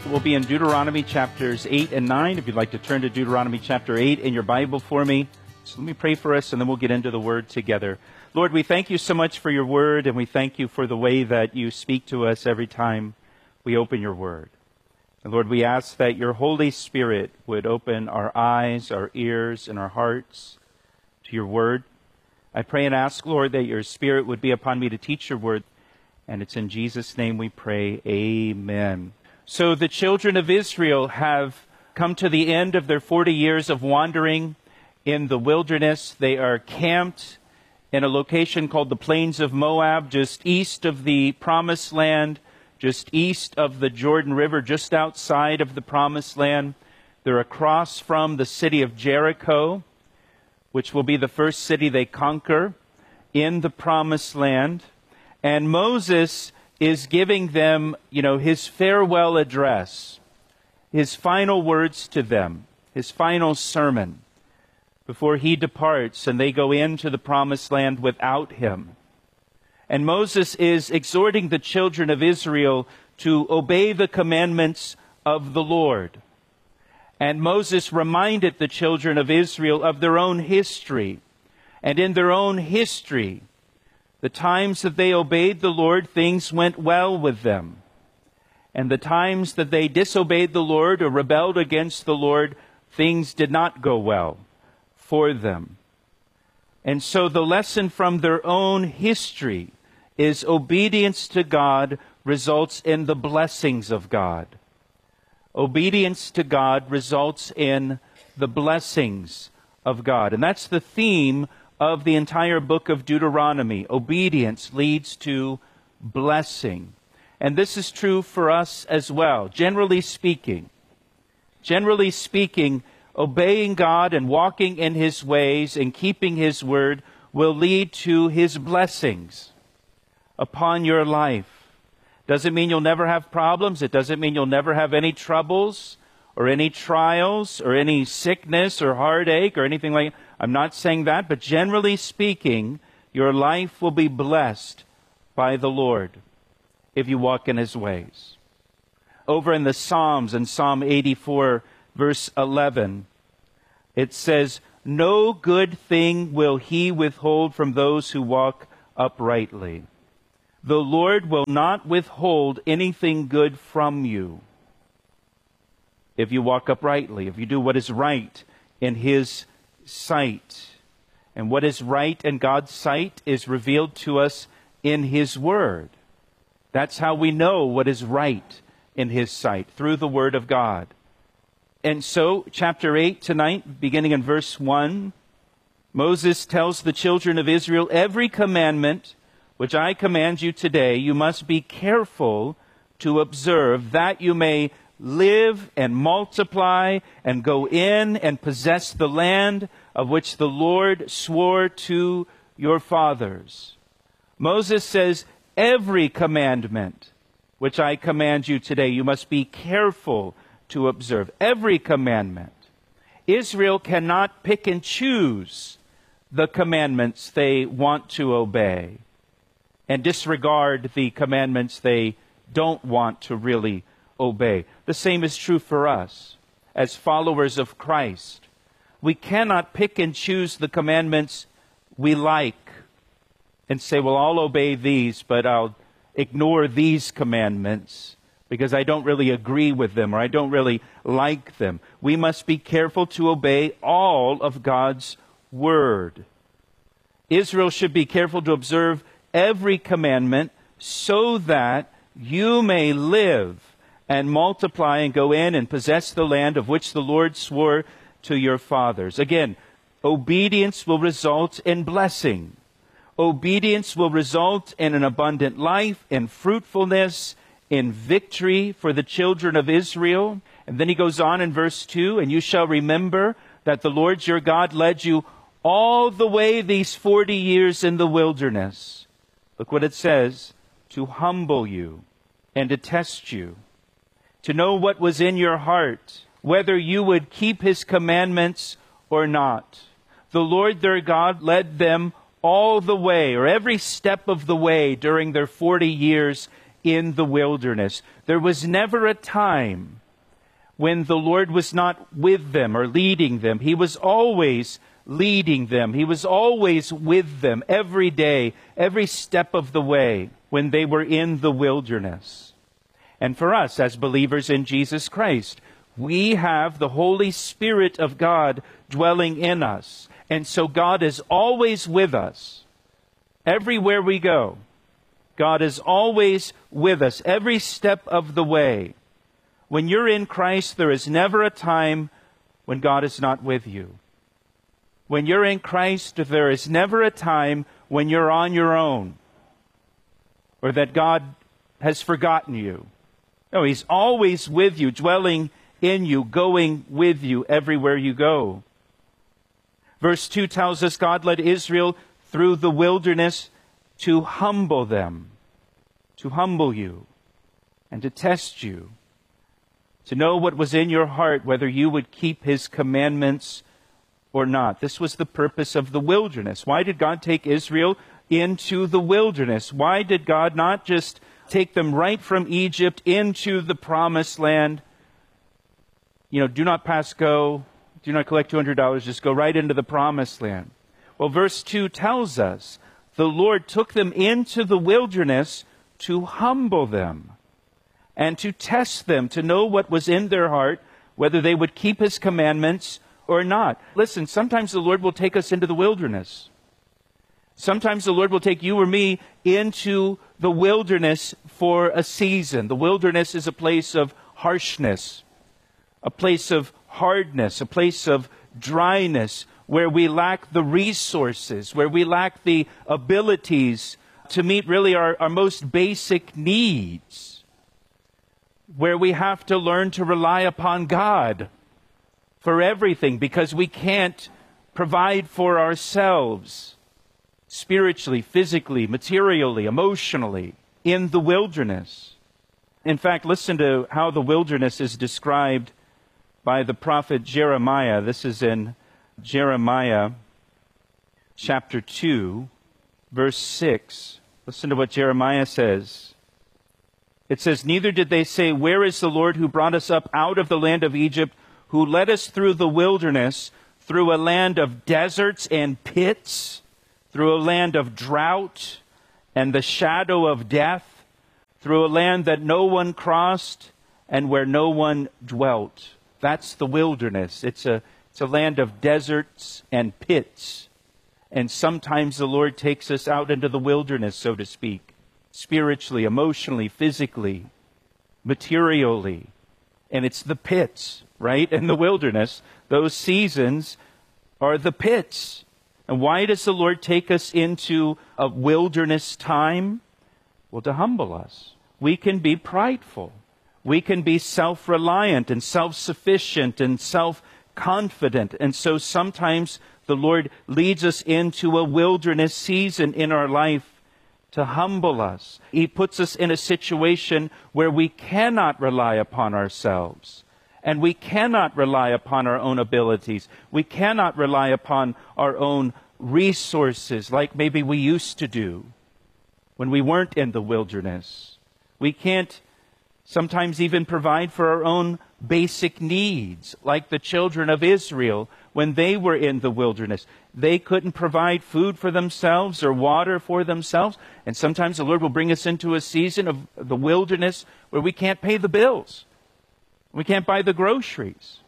We'll be in Deuteronomy chapters 8 and 9. If you'd like to turn to Deuteronomy chapter 8 in your Bible for me. So let me pray for us, and then we'll get into the Word together. Lord, we thank you so much for your Word, and we thank you for the way that you speak to us every time we open your Word. And Lord, we ask that your Holy Spirit would open our eyes, our ears, and our hearts to your Word. I pray and ask, Lord, that your Spirit would be upon me to teach your Word. And it's in Jesus' name we pray, amen. So the children of Israel have come to the end of their 40 years of wandering in the wilderness. They are camped in a location called the Plains of Moab, just east of the Promised Land, just east of the Jordan River, just outside of the Promised Land. They're across from the city of Jericho, which will be the first city they conquer in the Promised Land. And Moses is giving them, his farewell address, his final words to them, his final sermon before he departs and they go into the Promised Land without him. And Moses is exhorting the children of Israel to obey the commandments of the Lord. And Moses reminded the children of Israel of their own history. And in their own history, the times that they obeyed the Lord, things went well with them. And the times that they disobeyed the Lord or rebelled against the Lord, things did not go well for them. And so the lesson from their own history is obedience to God results in the blessings of God. Obedience to God results in the blessings of God. And that's the theme of the entire book of Deuteronomy. Obedience leads to blessing. And this is true for us as well. Generally speaking, obeying God and walking in his ways and keeping his word will lead to his blessings upon your life. Doesn't mean you'll never have problems. It doesn't mean you'll never have any troubles or any trials or any sickness or heartache or anything like that. I'm not saying that, but generally speaking, your life will be blessed by the Lord if you walk in his ways. Over in the Psalms, in Psalm 84, verse 11, it says, "No good thing will he withhold from those who walk uprightly. The Lord will not withhold anything good from you if you walk uprightly, if you do what is right in his sight." And what is right in God's sight is revealed to us in his word. That's how we know what is right in his sight, through the word of God. And so, chapter 8 tonight, beginning in verse 1, Moses tells the children of Israel, "Every commandment which I command you today, you must be careful to observe, that you may live and multiply and go in and possess the land of which the Lord swore to your fathers." Moses says, every commandment which I command you today, you must be careful to observe. Every commandment. Israel cannot pick and choose the commandments they want to obey and disregard the commandments they don't want to really obey. The same is true for us as followers of Christ. We cannot pick and choose the commandments we like and say, well, I'll obey these, but I'll ignore these commandments because I don't really agree with them or I don't really like them. We must be careful to obey all of God's word. Israel should be careful to observe every commandment so that you may live and multiply and go in and possess the land of which the Lord swore to your fathers. Again, obedience will result in blessing. Obedience will result in an abundant life, in fruitfulness, in victory for the children of Israel. And then he goes on in verse 2, "And you shall remember that the Lord your God led you all the way these 40 years in the wilderness." Look what it says, "to humble you and to test you, to know what was in your heart, whether you would keep his commandments or not. The Lord their God led them all the way, or every step of the way during their 40 years in the wilderness. There was never a time when the Lord was not with them or leading them. He was always leading them. He was always with them every day, every step of the way when they were in the wilderness. And for us as believers in Jesus Christ, we have the Holy Spirit of God dwelling in us. And so God is always with us everywhere we go. God is always with us every step of the way. When you're in Christ, there is never a time when God is not with you. When you're in Christ, there is never a time when you're on your own or that God has forgotten you. No, He's always with you, dwelling in you, going with you everywhere you go. Verse 2 tells us God led Israel through the wilderness to humble them, to humble you, and to test you, to know what was in your heart, whether you would keep His commandments or not. This was the purpose of the wilderness. Why did God take Israel into the wilderness? Why did God not just take them right from Egypt into the promised land? Do not pass go, do not collect $200, just go right into the promised land. Well, verse 2 tells us the Lord took them into the wilderness to humble them and to test them, to know what was in their heart, whether they would keep His commandments or not. Listen, sometimes the Lord will take us into the wilderness. Sometimes the Lord will take you or me into the wilderness for a season. The wilderness is a place of harshness, a place of hardness, a place of dryness, where we lack the resources, where we lack the abilities to meet really our most basic needs, where we have to learn to rely upon God for everything because we can't provide for ourselves spiritually, physically, materially, emotionally in the wilderness. In fact, listen to how the wilderness is described by the prophet Jeremiah. This is in Jeremiah chapter 2, verse 6. Listen to what Jeremiah says. It says, "Neither did they say, 'Where is the Lord who brought us up out of the land of Egypt, who led us through the wilderness, through a land of deserts and pits, through a land of drought and the shadow of death, through a land that no one crossed and where no one dwelt.'" That's the wilderness. It's a land of deserts and pits. And sometimes the Lord takes us out into the wilderness, so to speak, spiritually, emotionally, physically, materially. And it's the pits, right? In the wilderness, those seasons are the pits. And why does the Lord take us into a wilderness time? Well, to humble us. We can be prideful. We can be self-reliant and self-sufficient and self-confident. And so sometimes the Lord leads us into a wilderness season in our life to humble us. He puts us in a situation where we cannot rely upon ourselves. And we cannot rely upon our own abilities. We cannot rely upon our own resources like maybe we used to do when we weren't in the wilderness. We can't sometimes even provide for our own basic needs, like the children of Israel when they were in the wilderness. They couldn't provide food for themselves or water for themselves. And sometimes the Lord will bring us into a season of the wilderness where we can't pay the bills. We can't buy the groceries.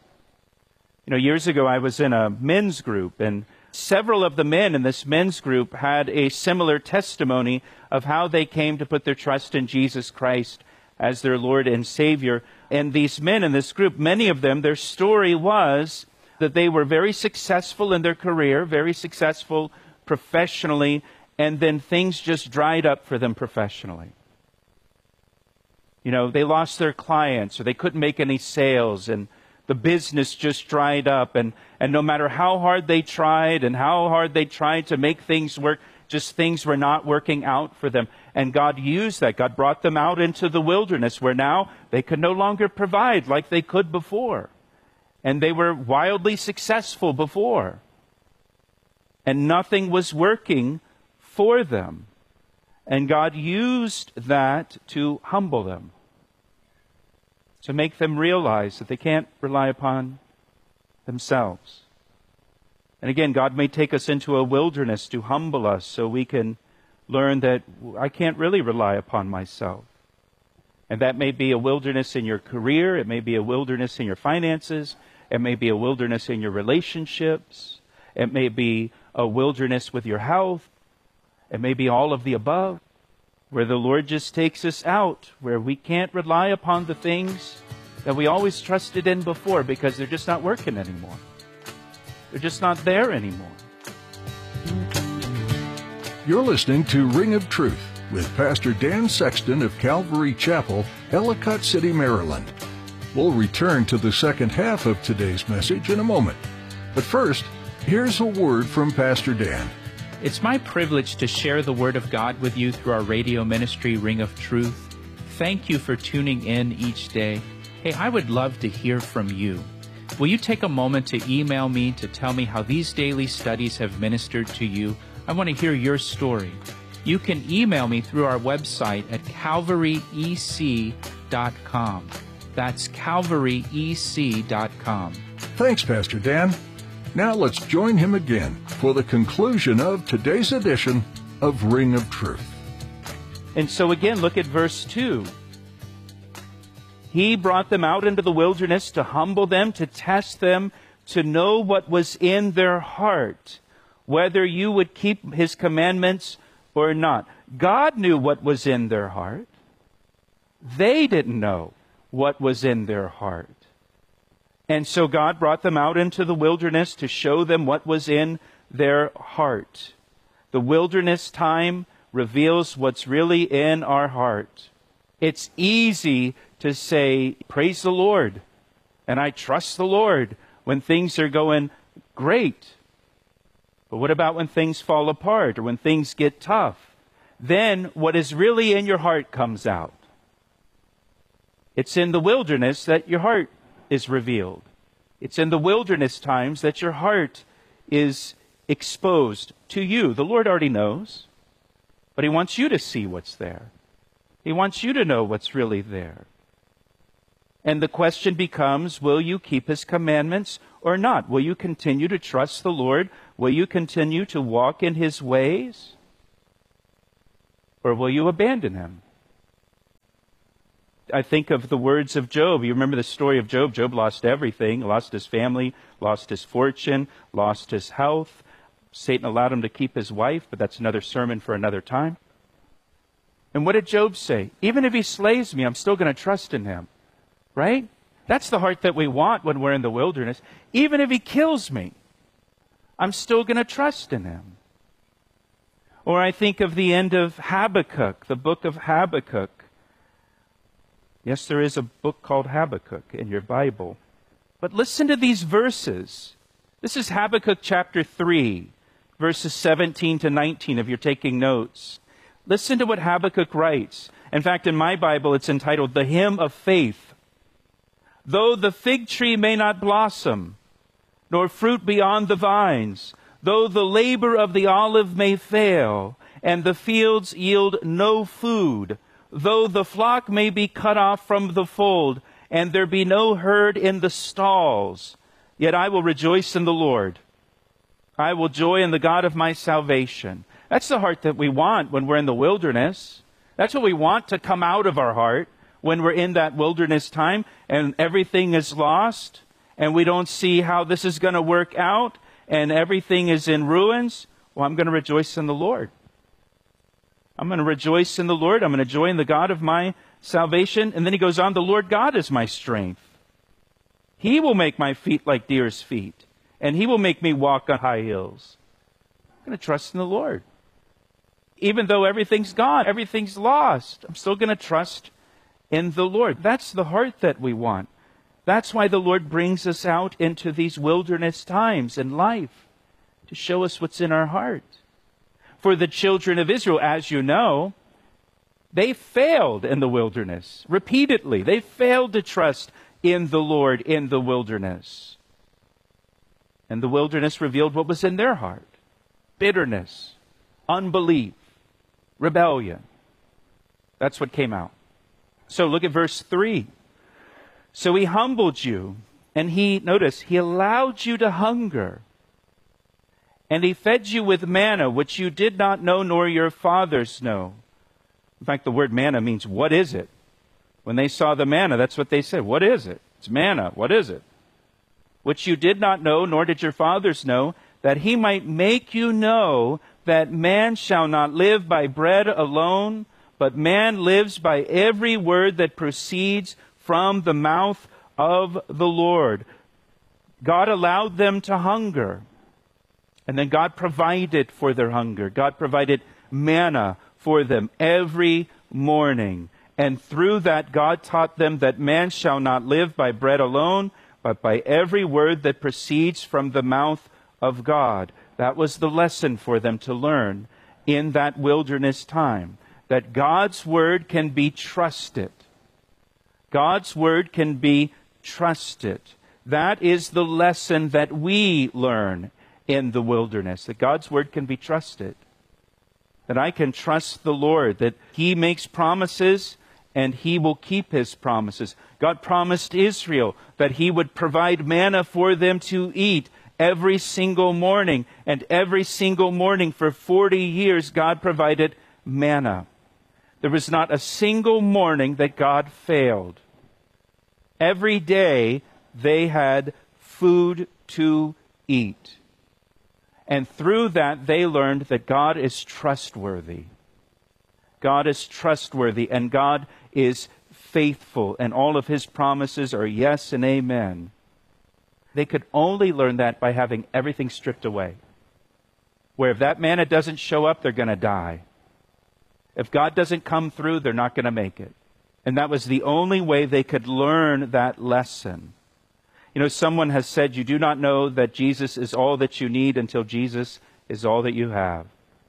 Years ago I was in a men's group, and several of the men in this men's group had a similar testimony of how they came to put their trust in Jesus Christ as their Lord and Savior. And these men in this group, many of them, their story was that they were very successful in their career, very successful professionally, and then things just dried up for them professionally. They lost their clients, or they couldn't make any sales, and the business just dried up. And no matter how hard they tried and how hard they tried to make things work, just things were not working out for them. And God used that. God brought them out into the wilderness where now they could no longer provide like they could before. And they were wildly successful before. And nothing was working for them. And God used that to humble them, to make them realize that they can't rely upon themselves. And again, God may take us into a wilderness to humble us so we can learn that I can't really rely upon myself. And that may be a wilderness in your career. It may be a wilderness in your finances. It may be a wilderness in your relationships. It may be a wilderness with your health. It may be all of the above, where the Lord just takes us out, where we can't rely upon the things that we always trusted in before because they're just not working anymore. They're just not there anymore. You're listening to Ring of Truth with Pastor Dan Sexton of Calvary Chapel, Ellicott City, Maryland. We'll return to the second half of today's message in a moment. But first, here's a word from Pastor Dan. It's my privilege to share the Word of God with you through our radio ministry, Ring of Truth. Thank you for tuning in each day. Hey, I would love to hear from you. Will you take a moment to email me to tell me how these daily studies have ministered to you? I want to hear your story. You can email me through our website at calvaryec.com. That's calvaryec.com. Thanks, Pastor Dan. Now let's join him again for the conclusion of today's edition of Ring of Truth. And so again, look at verse 2. He brought them out into the wilderness to humble them, to test them, to know what was in their heart, whether you would keep His commandments or not. God knew what was in their heart. They didn't know what was in their heart. And so God brought them out into the wilderness to show them what was in their heart. The wilderness time reveals what's really in our heart. It's easy to say, praise the Lord, and I trust the Lord when things are going great. But what about when things fall apart or when things get tough? Then what is really in your heart comes out. It's in the wilderness that your heart is revealed. It's in the wilderness times that your heart is exposed to you. The Lord already knows, but He wants you to see what's there. He wants you to know what's really there. And the question becomes, will you keep His commandments or not? Will you continue to trust the Lord? Will you continue to walk in His ways? Or will you abandon Him? I think of the words of Job. You remember the story of Job. Job lost everything. Lost his family, lost his fortune, lost his health. Satan allowed him to keep his wife, but that's another sermon for another time. And what did Job say? Even if he slays me, I'm still going to trust in Him. Right? That's the heart that we want when we're in the wilderness. Even if He kills me, I'm still going to trust in Him. Or I think of the end of Habakkuk, the book of Habakkuk. Yes, there is a book called Habakkuk in your Bible. But listen to these verses. This is Habakkuk chapter 3, verses 17 to 19 if you're taking notes. Listen to what Habakkuk writes. In fact, in my Bible, it's entitled The Hymn of Faith. Though the fig tree may not blossom, nor fruit be on the vines, though the labor of the olive may fail, and the fields yield no food, though the flock may be cut off from the fold, and there be no herd in the stalls, yet I will rejoice in the Lord. I will joy in the God of my salvation. That's the heart that we want when we're in the wilderness. That's what we want to come out of our heart when we're in that wilderness time and everything is lost and we don't see how this is going to work out and everything is in ruins. Well, I'm going to rejoice in the Lord. I'm going to rejoice in the Lord. I'm going to joy in the God of my salvation. And then he goes on, the Lord God is my strength. He will make my feet like deer's feet, and He will make me walk on high hills. I'm going to trust in the Lord. Even though everything's gone, everything's lost, I'm still going to trust in the Lord. That's the heart that we want. That's why the Lord brings us out into these wilderness times in life, to show us what's in our heart. For the children of Israel, as you know, they failed in the wilderness repeatedly. They failed to trust in the Lord in the wilderness. And the wilderness revealed what was in their heart: bitterness, unbelief, rebellion. That's what came out. So look at verse 3. So he humbled you, and notice, he allowed you to hunger. And he fed you with manna, which you did not know, nor your fathers know. In fact, the word manna means, what is it? When they saw the manna, that's what they said. What is it? It's manna. What is it? Which you did not know, nor did your fathers know, that he might make you know that man shall not live by bread alone, but man lives by every word that proceeds from the mouth of the Lord. God allowed them to hunger. And then God provided for their hunger. God provided manna for them every morning. And through that, God taught them that man shall not live by bread alone, but by every word that proceeds from the mouth of God. That was the lesson for them to learn in that wilderness time. That God's word can be trusted. God's word can be trusted. That is the lesson that we learn in the wilderness. That God's word can be trusted. That I can trust the Lord. That He makes promises and He will keep His promises. God promised Israel that He would provide manna for them to eat every single morning. And every single morning for 40 years, God provided manna. There was not a single morning that God failed. Every day they had food to eat. And through that, they learned that God is trustworthy. God is trustworthy, and God is faithful, and all of His promises are yes and amen. They could only learn that by having everything stripped away. Where if that manna doesn't show up, they're going to die. If God doesn't come through, they're not going to make it. And that was the only way they could learn that lesson. You know, someone has said, you do not know that Jesus is all that you need until Jesus is all that you have.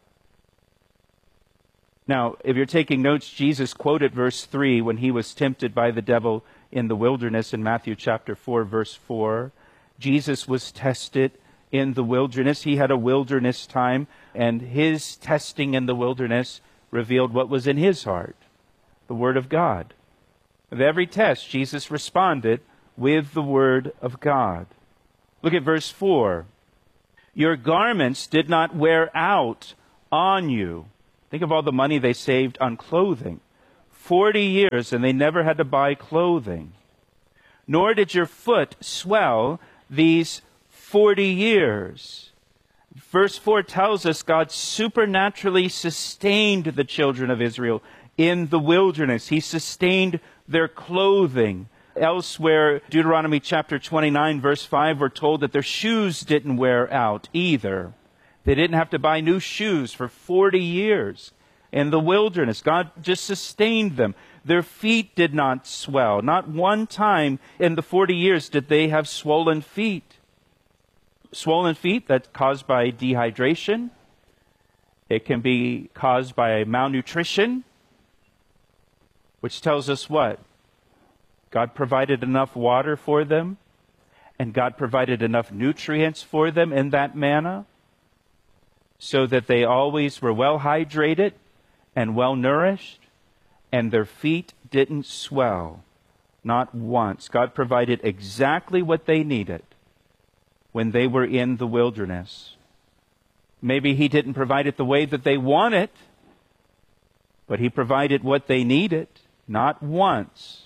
Now, if you're taking notes, Jesus quoted verse 3 when He was tempted by the devil in the wilderness in Matthew chapter 4, verse 4. Jesus was tested in the wilderness. He had a wilderness time, and His testing in the wilderness revealed what was in His heart, the Word of God. With every test, Jesus responded with the Word of God. Look at verse 4. Your garments did not wear out on you. Think of all the money they saved on clothing. 40 years, and they never had to buy clothing. Nor did your foot swell these 40 years. Verse 4 tells us God supernaturally sustained the children of Israel in the wilderness. He sustained their clothing. Elsewhere, Deuteronomy chapter 29, verse 5, we're told that their shoes didn't wear out either. They didn't have to buy new shoes for 40 years in the wilderness. God just sustained them. Their feet did not swell. Not one time in the 40 years did they have swollen feet. Swollen feet, that's caused by dehydration. It can be caused by malnutrition, which tells us what? God provided enough water for them, and God provided enough nutrients for them in that manna, so that they always were well hydrated and well nourished, and their feet didn't swell, not once. God provided exactly what they needed when they were in the wilderness. Maybe He didn't provide it the way that they wanted, but He provided what they needed. Not once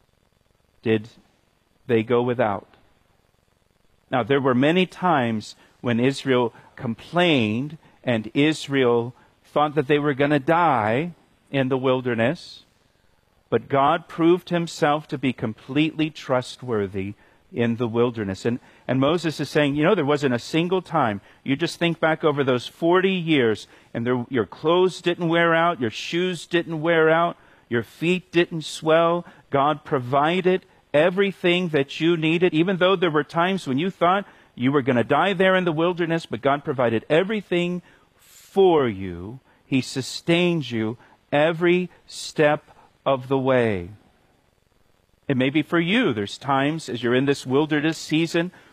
did they go without. Now, there were many times when Israel complained and Israel thought that they were going to die in the wilderness, but God proved Himself to be completely trustworthy in the wilderness. And Moses is saying, there wasn't a single time. You just think back over those 40 years, and your clothes didn't wear out, your shoes didn't wear out, your feet didn't swell. God provided everything that you needed, even though there were times when you thought you were going to die there in the wilderness, but God provided everything for you. He sustains you every step of the way. It may be for you. There's times as you're in this wilderness season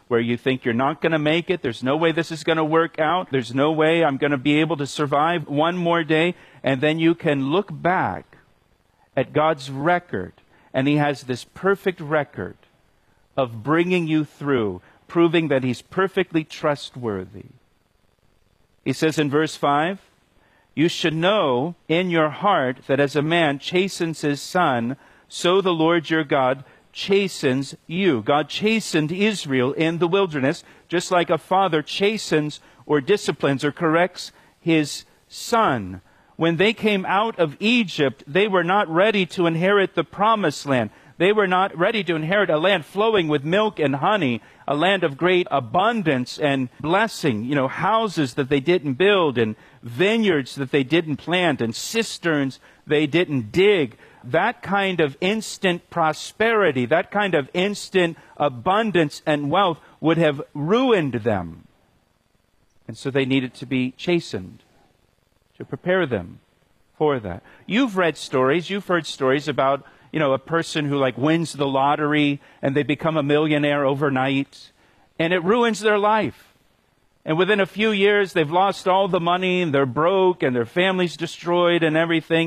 where you think you're not going to make it. There's no way this is going to work out. There's no way I'm going to be able to survive one more day. And then you can look back at God's record, and He has this perfect record of bringing you through, proving that He's perfectly trustworthy. He says in verse 5, "You should know in your heart that as a man chastens his son, so the Lord your God chastens you." God chastened Israel in the wilderness, just like a father chastens or disciplines or corrects his son. When they came out of Egypt, they were not ready to inherit the promised land. They were not ready to inherit a land flowing with milk and honey, a land of great abundance and blessing. You know, houses that they didn't build, and vineyards that they didn't plant, and cisterns they didn't dig. That kind of instant prosperity, that kind of instant abundance and wealth would have ruined them. And so they needed to be chastened to prepare them for that. You've read stories, you've heard stories about, a person who wins the lottery and they become a millionaire overnight, and it ruins their life. And within a few years, they've lost all the money, and they're broke, and their family's destroyed and everything.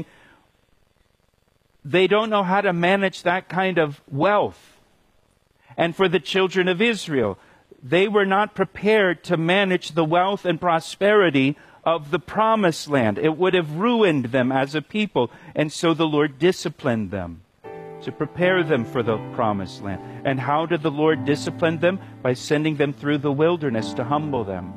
They don't know how to manage that kind of wealth. And for the children of Israel, they were not prepared to manage the wealth and prosperity of the promised land. It would have ruined them as a people. And so the Lord disciplined them to prepare them for the promised land. And how did the Lord discipline them? By sending them through the wilderness to humble them,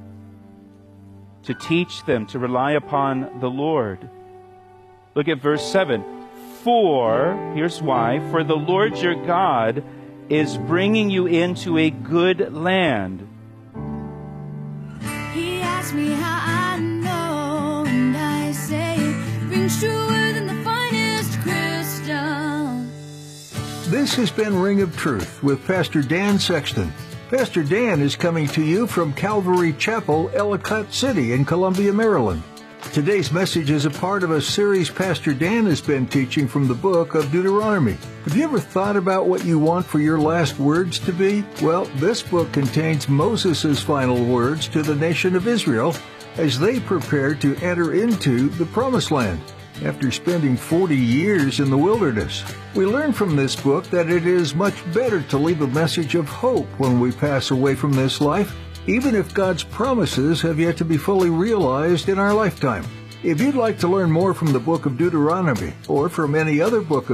to teach them to rely upon the Lord. Look at verse 7. Here's why, for the Lord your God is bringing you into a good land. He asked me how I know, and I say it rings truer than the finest crystal. This has been Ring of Truth with Pastor Dan Sexton. Pastor Dan is coming to you from Calvary Chapel, Ellicott City in Columbia, Maryland. Today's message is a part of a series Pastor Dan has been teaching from the book of Deuteronomy. Have you ever thought about what you want for your last words to be? Well, this book contains Moses' final words to the nation of Israel as they prepared to enter into the Promised Land after spending 40 years in the wilderness. We learn from this book that it is much better to leave a message of hope when we pass away from this life, even if God's promises have yet to be fully realized in our lifetime. If you'd like to learn more from the book of Deuteronomy or from any other book of